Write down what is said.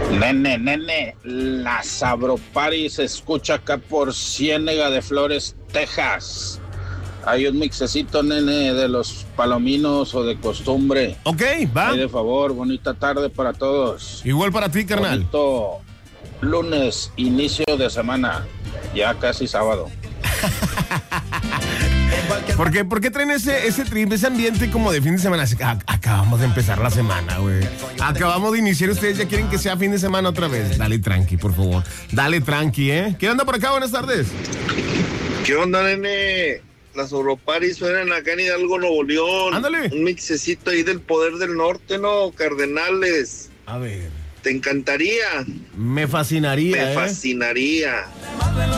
Nene, la Sabropari se escucha acá por Ciénega de Flores, Texas. Hay un mixecito, nene, de los palominos o de costumbre. Ok, va. Ay, de favor, bonita tarde para todos. Igual para ti, carnal. Bonito lunes, inicio de semana, ya casi sábado. ¿Por qué traen ese trip, ese ambiente como de fin de semana? Acabamos de empezar la semana, güey. Acabamos de iniciar, ustedes ya quieren que sea fin de semana otra vez. Dale tranqui, por favor. Dale tranqui, ¿eh? ¿Quién anda por acá? Buenas tardes. ¿Qué onda, nene? Las Europaris suenan acá en Hidalgo, Nuevo León. Ándale. Un mixecito ahí del Poder del Norte, ¿no? Cardenales. A ver. ¿Te encantaría? Me fascinaría, Me fascinaría.